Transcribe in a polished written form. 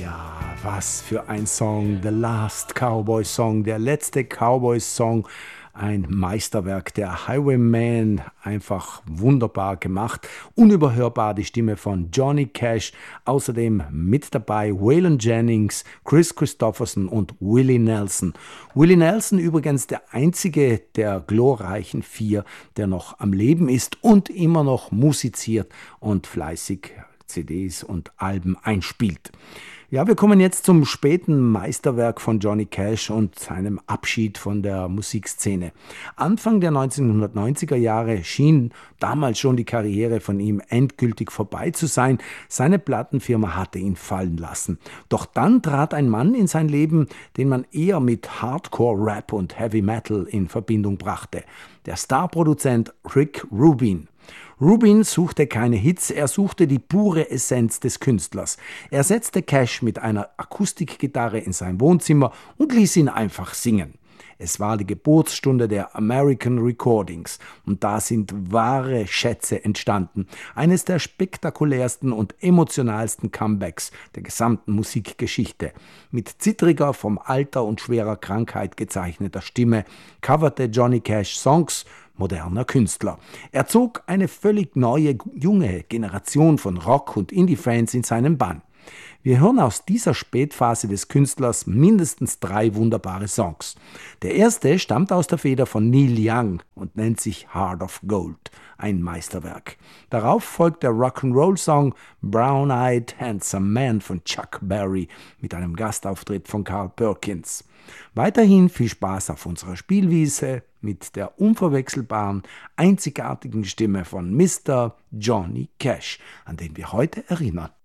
Ja, was für ein Song, The Last Cowboy Song, der letzte Cowboy Song, ein Meisterwerk, der Highwayman, einfach wunderbar gemacht, unüberhörbar die Stimme von Johnny Cash, außerdem mit dabei Waylon Jennings, Chris Christopherson und Willie Nelson. Willie Nelson übrigens der einzige der glorreichen 4, der noch am Leben ist und immer noch musiziert und fleißig CDs und Alben einspielt. Ja, wir kommen jetzt zum späten Meisterwerk von Johnny Cash und seinem Abschied von der Musikszene. Anfang der 1990er Jahre schien damals schon die Karriere von ihm endgültig vorbei zu sein. Seine Plattenfirma hatte ihn fallen lassen. Doch dann trat ein Mann in sein Leben, den man eher mit Hardcore-Rap und Heavy Metal in Verbindung brachte. Der Starproduzent Rick Rubin. Rubin suchte keine Hits, er suchte die pure Essenz des Künstlers. Er setzte Cash mit einer Akustikgitarre in sein Wohnzimmer und ließ ihn einfach singen. Es war die Geburtsstunde der American Recordings und da sind wahre Schätze entstanden. Eines der spektakulärsten und emotionalsten Comebacks der gesamten Musikgeschichte. Mit zittriger, vom Alter und schwerer Krankheit gezeichneter Stimme coverte Johnny Cash Songs moderner Künstler. Er zog eine völlig neue, junge Generation von Rock- und Indie-Fans in seinen Bann. Wir hören aus dieser Spätphase des Künstlers mindestens 3 wunderbare Songs. Der erste stammt aus der Feder von Neil Young und nennt sich Heart of Gold, ein Meisterwerk. Darauf folgt der Rock'n'Roll-Song Brown-Eyed Handsome Man von Chuck Berry mit einem Gastauftritt von Carl Perkins. Weiterhin viel Spaß auf unserer Spielwiese mit der unverwechselbaren, einzigartigen Stimme von Mr. Johnny Cash, an den wir heute erinnern.